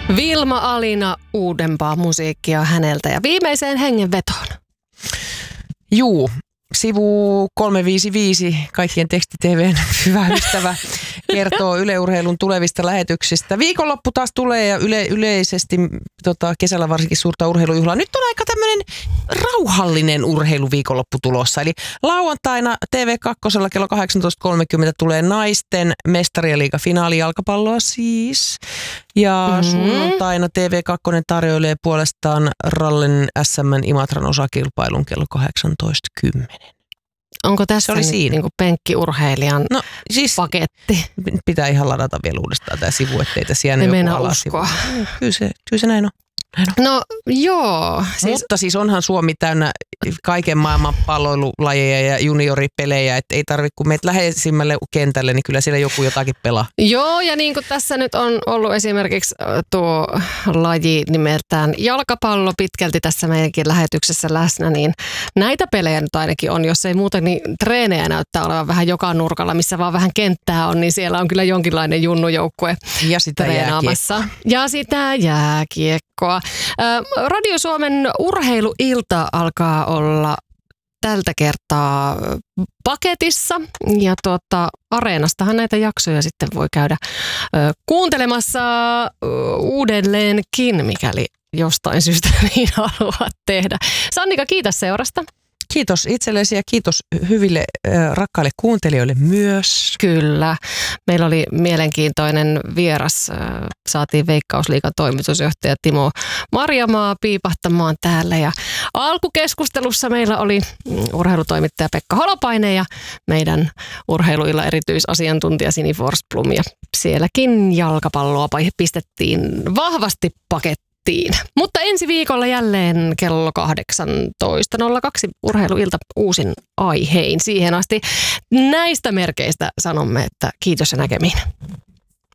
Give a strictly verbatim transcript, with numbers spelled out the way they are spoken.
Vilma Alina, uudempaa musiikkia häneltä ja viimeiseen hengenvetoon. Juu, sivu kolmesataaviisikymmentäviisi, kaikkien teksti-T V:n hyvä ystävä, kertoo Yle Urheilun tulevista lähetyksistä. Viikonloppu taas tulee ja yle, yleisesti tota, kesällä varsinkin suurta urheilujuhlaa. Nyt on aika tämmöinen rauhallinen urheiluviikonloppu tulossa. Eli lauantaina T V kaksi kello kahdeksantoista kolmekymmentä tulee naisten mestariliiga finaali jalkapalloa siis. Ja mm-hmm. sunnuntaina T V kaksi tarjoilee puolestaan Rallen S M:n Imatran osakilpailun kello kahdeksantoista kymmenen. Onko tässä nyt niinku penkkiurheilijan no, siis paketti? Pitää ihan ladata vielä uudestaan tämä sivu, ettei tässä jäänyt joku alasivu. uskoa. Kyllä se, kyllä se näin on. Näin on. No joo. Siis, mutta siis onhan Suomi täynnä kaiken maailman palloilulajeja ja junioripelejä, että ei tarvitse, kun meet läheisimmälle kentälle, niin kyllä siellä joku jotakin pelaa. Joo, ja niin kuin tässä nyt on ollut esimerkiksi tuo laji nimeltään jalkapallo pitkälti tässä meidänkin lähetyksessä läsnä, niin näitä pelejä nyt ainakin on, jos ei muuta, niin treenejä näyttää olevan vähän joka nurkalla, missä vaan vähän kenttää on, niin siellä on kyllä jonkinlainen junnujoukkue ja sitä treenaamassa. Jääkiekkoa. Ja sitä jääkiekkoa. Radio Suomen urheiluilta alkaa olla tältä kertaa paketissa ja tuota, Areenastahan näitä jaksoja sitten voi käydä ö, kuuntelemassa ö, uudelleenkin, mikäli jostain syystä niin haluat tehdä. Sannika, kiitos seurasta. Kiitos itsellesi ja kiitos hyville äh, rakkaille kuuntelijoille myös. Kyllä. Meillä oli mielenkiintoinen vieras. Äh, saatiin Veikkausliigan toimitusjohtaja Timo Marjamaa piipahtamaan täällä. Ja alkukeskustelussa meillä oli urheilutoimittaja Pekka Holopainen ja meidän urheiluilla erityisasiantuntija Sini Forsblom. Ja sielläkin jalkapalloa pistettiin vahvasti pakettiin. Mutta ensi viikolla jälleen kello kahdeksantoista nolla kaksi urheiluilta uusin aihein. Siihen asti näistä merkeistä sanomme, että kiitos ja näkemiin.